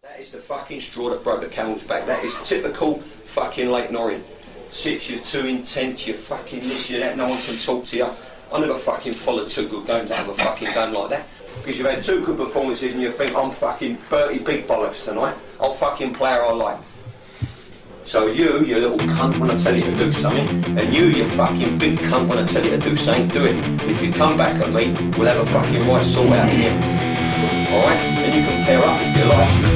That is the fucking straw that broke the camel's back. That is typical fucking Lake Norien. Six, you're too intense, you're fucking this, you're that, no one can talk to you. I never fucking followed two good games out of a fucking game like that. Because you've had two good performances and you think, I'm fucking Bertie Big Bollocks tonight. I'll fucking play her I like. So you little cunt, when I tell you to do something, and you fucking big cunt, when I tell you to do something, do it. If you come back at me, we'll have a fucking right sort out here. Alright? And you can pair up if you like.